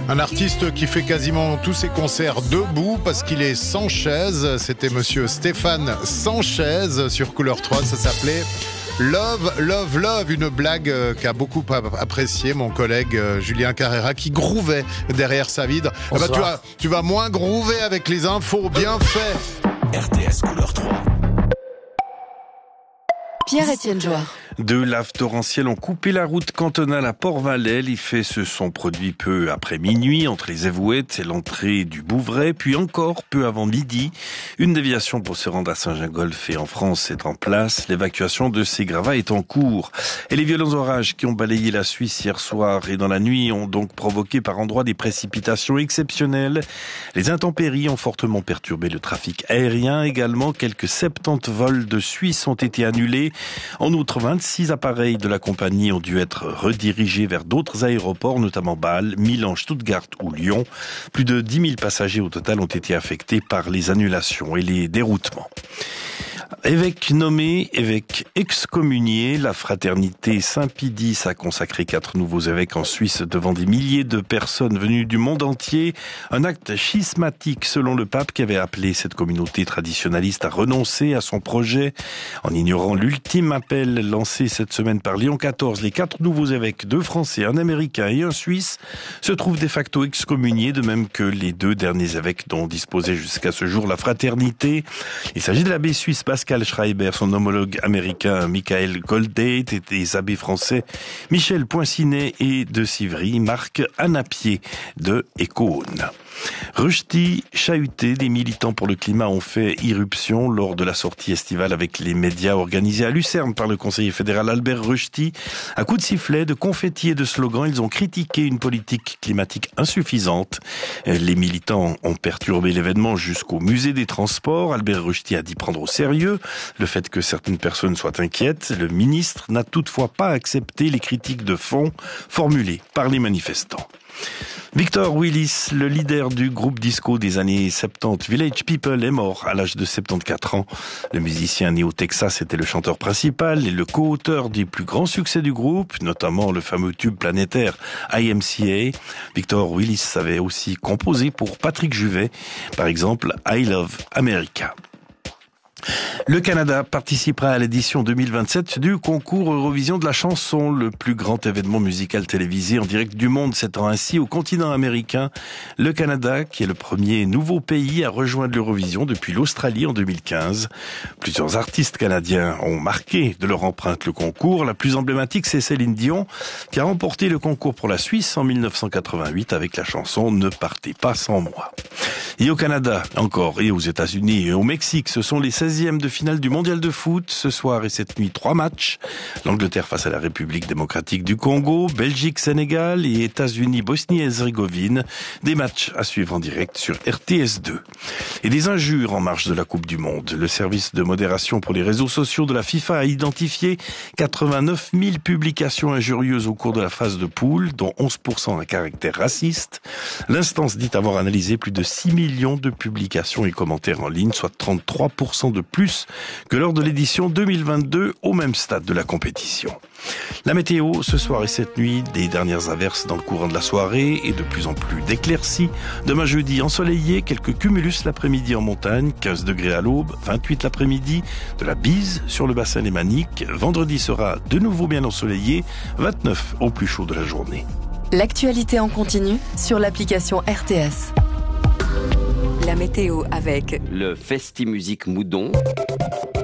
Un artiste qui fait quasiment tous ses concerts debout parce qu'il est sans chaise. C'était monsieur Stéphane sans chaise sur Couleur 3. Ça s'appelait Love, Love, Love. Une blague qu'a beaucoup apprécié mon collègue Julien Carrera qui grouvait derrière sa vitre. Ah bah, tu vas moins groover avec les infos. Bien fait. RTS Couleur 3. Pierre-Étienne Jouard. Deux laves torrentielles ont coupé la route cantonale à Port-Valais. Les faits se sont produits peu après minuit, entre les Évouettes et l'entrée du Bouvray, puis encore peu avant midi. Une déviation pour se rendre à Saint-Gingolph et en France est en place. L'évacuation de ces gravats est en cours. Et les violents orages qui ont balayé la Suisse hier soir et dans la nuit ont donc provoqué par endroits des précipitations exceptionnelles. Les intempéries ont fortement perturbé le trafic aérien. Également, quelques 70 vols de Suisse ont été annulés. En outre, 26 appareils de la compagnie ont dû être redirigés vers d'autres aéroports, notamment Bâle, Milan, Stuttgart ou Lyon. Plus de 10 000 passagers au total ont été affectés par les annulations et les déroutements. Évêque nommé, évêque excommunié, la fraternité Saint-Pie X a consacré 4 nouveaux évêques en Suisse devant des milliers de personnes venues du monde entier. Un acte schismatique selon le pape qui avait appelé cette communauté traditionnaliste à renoncer à son projet. En ignorant l'ultime appel lancé cette semaine par Léon XIV, les 4 nouveaux évêques, 2 Français, un Américain et un Suisse, se trouvent de facto excommuniés, de même que les 2 derniers évêques dont disposait jusqu'à ce jour la fraternité. Il s'agit de l'abbé suisse Pascal Schreiber, son homologue américain Michael Goldate et des abbés français Michel Poincinet et de Civry, Marc Anapier de Écône. Rushdie chahuté, des militants pour le climat ont fait irruption lors de la sortie estivale avec les médias organisée à Lucerne par le conseiller fédéral Albert Rushdie. À coups de sifflet, de confettis et de slogans, ils ont critiqué une politique climatique insuffisante. Les militants ont perturbé l'événement jusqu'au musée des transports. Albert Rushdie a dit prendre au sérieux le fait que certaines personnes soient inquiètes. Le ministre n'a toutefois pas accepté les critiques de fond formulées par les manifestants. Victor Willis, le leader du groupe disco des années 70, Village People, est mort à l'âge de 74 ans. Le musicien né au Texas était le chanteur principal et le co-auteur des plus grands succès du groupe, notamment le fameux tube planétaire IMCA. Victor Willis avait aussi composé pour Patrick Juvet, par exemple I Love America. Le Canada participera à l'édition 2027 du concours Eurovision de la chanson, le plus grand événement musical télévisé en direct du monde s'étend ainsi au continent américain. Le Canada, qui est le premier nouveau pays à rejoindre l'Eurovision depuis l'Australie en 2015. Plusieurs artistes canadiens ont marqué de leur empreinte le concours. La plus emblématique, c'est Céline Dion, qui a remporté le concours pour la Suisse en 1988 avec la chanson « Ne partez pas sans moi ». Et au Canada, encore, et aux États-Unis et au Mexique, ce sont les 16e de finale du mondial de foot. Ce soir et cette nuit, 3 matchs. L'Angleterre face à la République démocratique du Congo, Belgique, Sénégal et États-Unis, Bosnie-Herzégovine. Des matchs à suivre en direct sur RTS2. Et des injures en marge de la Coupe du Monde. Le service de modération pour les réseaux sociaux de la FIFA a identifié 89 000 publications injurieuses au cours de la phase de poule, dont 11% à caractère raciste. L'instance dit avoir analysé plus de 6 millions de publications et commentaires en ligne, soit 33% de plus que lors de l'édition 2022 au même stade de la compétition. La météo, ce soir et cette nuit, des dernières averses dans le courant de la soirée et de plus en plus d'éclaircies. Demain jeudi, ensoleillé, quelques cumulus l'après-midi en montagne, 15 degrés à l'aube, 28 l'après-midi, de la bise sur le bassin lémanique. Vendredi sera de nouveau bien ensoleillé, 29 au plus chaud de la journée. L'actualité en continu sur l'application RTS. La météo avec le Festi Musique Moudon.